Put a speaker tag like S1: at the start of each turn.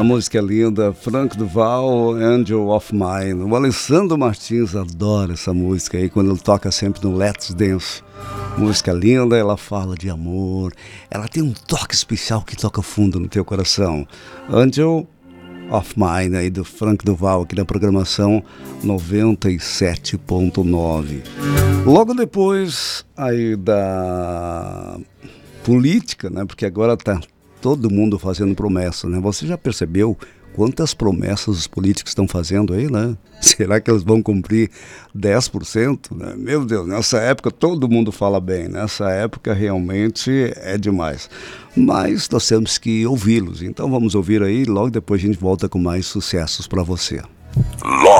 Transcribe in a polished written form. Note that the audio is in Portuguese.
S1: Essa música é linda, Frank Duval, Angel of Mine. O Alessandro Martins adora essa música aí, quando ele toca sempre no Let's Dance. Música linda, ela fala de amor, ela tem um toque especial que toca fundo no teu coração. Angel of Mine, aí do Frank Duval, aqui na programação 97.9. Logo depois aí da política, né? Porque agora tá todo mundo fazendo promessa, né? Você já percebeu quantas promessas os políticos estão fazendo aí, né? Será que eles vão cumprir 10%? Né? Meu Deus, nessa época todo mundo fala bem, nessa época realmente é demais. Mas nós temos que ouvi-los, então vamos ouvir aí, logo depois a gente volta com mais sucessos para você.